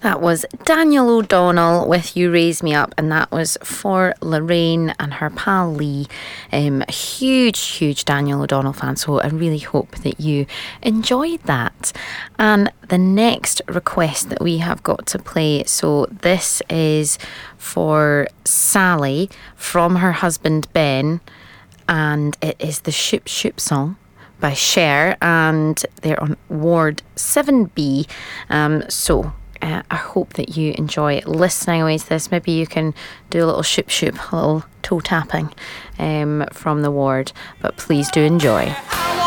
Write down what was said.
That was Daniel O'Donnell with You Raise Me Up, and that was for Lorraine and her pal Lee. Huge Daniel O'Donnell fan, so I really hope that you enjoyed that. And the next request that we have got to play, so this is for Sally from her husband Ben, and it is the Shoop Shoop song by Cher, and they're on Ward 7B. I hope that you enjoy listening away to this. Maybe you can do a little shoop shoop, a little toe tapping from the ward. But please do enjoy.